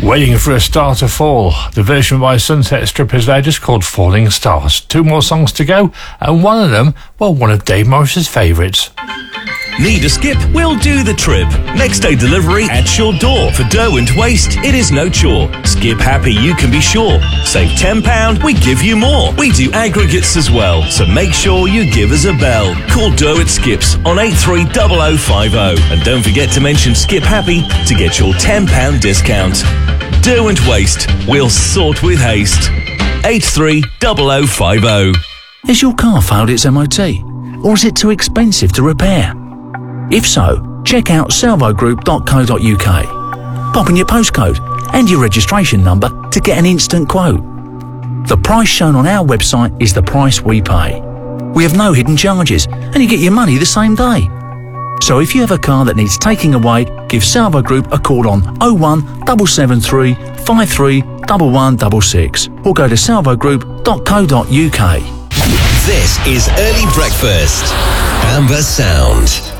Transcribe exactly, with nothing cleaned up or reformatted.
Waiting for a star to fall. The version by Sunset Strip is latest called Falling Stars. Two more songs to go, and one of them, well, one of Dave Morris's favourites. Need a skip? We'll do the trip. Next day delivery at your door. For dough and waste, it is no chore. Skip happy, you can be sure. Save ten pounds, we give you more. We do aggregates as well, so make sure you give us a bell. Call Dough at Skips on eight three zero zero five zero. And don't forget to mention Skip Happy to get your ten pounds discount. Dough and waste, we'll sort with haste. eight three zero zero five zero. Has your car failed its M O T? Or is it too expensive to repair? If so, check out salvo group dot co dot uk. Pop in your postcode and your registration number to get an instant quote. The price shown on our website is the price we pay. We have no hidden charges and you get your money the same day. So if you have a car that needs taking away, give Salvo Group a call on oh one seven seven three five three one one six six or go to salvo group dot co dot uk. This is Early Breakfast. Amber Sound.